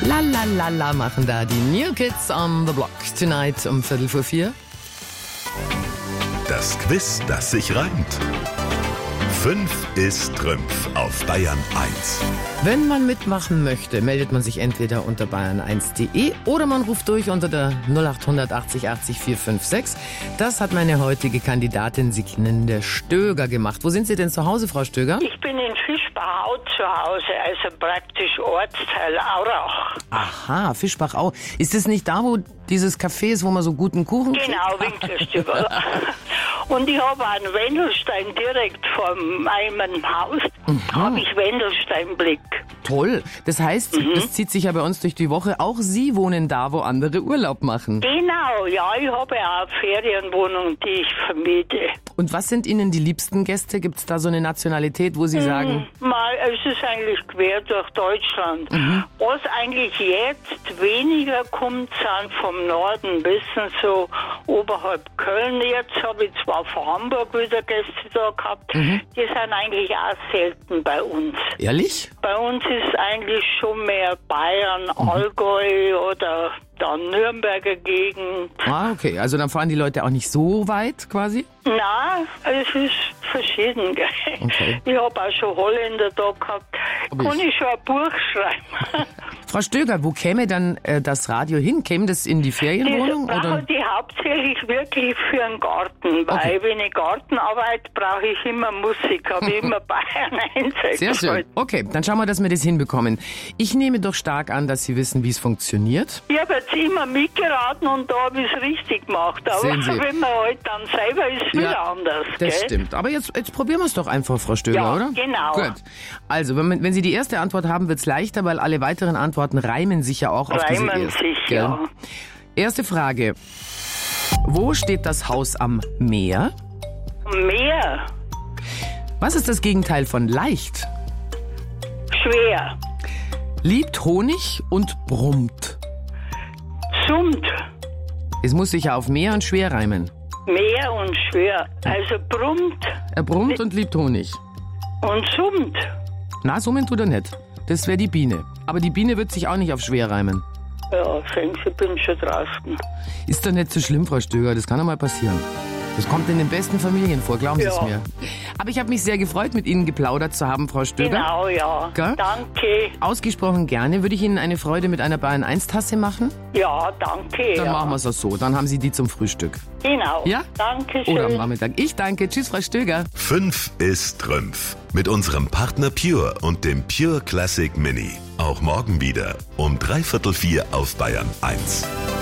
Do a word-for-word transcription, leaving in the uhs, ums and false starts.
La la la la machen da die New Kids on the Block. Tonight um Viertel vor vier. Das Quiz, das sich reimt. Fünf ist Trümpf auf Bayern eins. Wenn man mitmachen möchte, meldet man sich entweder unter bayern eins punkt de oder man ruft durch unter der null acht achtzig achtzig vier fünf sechs. Das hat meine heutige Kandidatin Sieglinde Stöger gemacht. Wo sind Sie denn zu Hause, Frau Stöger? Ich bin in Fischbachau zu Hause, also praktisch Ortsteil Aurach. Aha, Fischbachau. Ist das nicht da, wo dieses Café ist, wo man so guten Kuchen kriegt? Genau, Winkelstübel. Und ich habe einen Wendelstein direkt vor meinem Haus. Mhm. Habe ich Wendelsteinblick. Toll. Das heißt, mhm. das zieht sich ja bei uns durch die Woche. Auch Sie wohnen da, wo andere Urlaub machen. Genau, ja, ich habe ja auch Ferienwohnung, die ich vermiete. Und was sind Ihnen die liebsten Gäste? Gibt es da so eine Nationalität, wo Sie mhm. sagen? Mal, es ist eigentlich quer durch Deutschland. Mhm. Was eigentlich jetzt weniger kommt, sind vom Norden bis so oberhalb Köln. Jetzt habe ich zwar von Hamburg wieder Gäste da gehabt. Mhm. Die sind eigentlich auch selten bei uns. Ehrlich? Bei uns ist eigentlich schon mehr Bayern, mhm. Allgäu oder dann Nürnberger Gegend. Ah, okay. Also dann fahren die Leute auch nicht so weit quasi? Nein, es ist verschieden. Gell? Okay. Ich habe auch schon Holländer da gehabt. Ob Kann ich? ich schon ein Buch schreiben? Frau Stöger, wo käme dann äh, das Radio hin? Käme das in die Ferienwohnung? Das brauche ich hauptsächlich wirklich für einen Garten. Weil okay. wenn ich Garten arbeite, brauche ich immer Musik. Habe ich immer Bayern eins. Sehr schön. Okay, dann schauen wir, dass wir das hinbekommen. Ich nehme doch stark an, dass Sie wissen, wie es funktioniert. Ich habe jetzt immer mitgeraten und da habe ich es richtig gemacht. Aber wenn man halt dann selber ist, es wieder ja, anders. Das gell? stimmt. Aber jetzt, jetzt probieren wir es doch einfach, Frau Stöger, ja, oder? Genau. Gut. Also, wenn, wenn Sie die erste Antwort haben, wird es leichter, weil alle weiteren Antworten reimen sich ja auch auf diese Reimen erste. sich, Gell? ja. Erste Frage. Wo steht das Haus am Meer? Meer? Was ist das Gegenteil von leicht? Schwer. Liebt Honig und brummt. Summt. Es muss sich ja auf Meer und schwer reimen. Meer und schwer. Also brummt. Er brummt und liebt Honig. Und summt. Na, summen tut er nicht. Das wäre die Biene. Aber die Biene wird sich auch nicht auf schwer reimen. Ja, ich bin schon draußen. Ist doch nicht so schlimm, Frau Stöger. Das kann doch mal passieren. Das kommt in den besten Familien vor, glauben Sie ja. es mir. Aber ich habe mich sehr gefreut, mit Ihnen geplaudert zu haben, Frau Stöger. Genau, ja. Gell? Danke. Ausgesprochen gerne. Würde ich Ihnen eine Freude mit einer Bayern eins Tasse machen? Ja, danke. Dann ja. machen wir es auch so. Dann haben Sie die zum Frühstück. Genau. Ja? Danke schön. Oder am Nachmittag. Ich danke. Tschüss, Frau Stöger. Fünf ist Trümpf. Mit unserem Partner Pure und dem Pure Classic Mini. Auch morgen wieder um dreiviertel vier auf Bayern eins.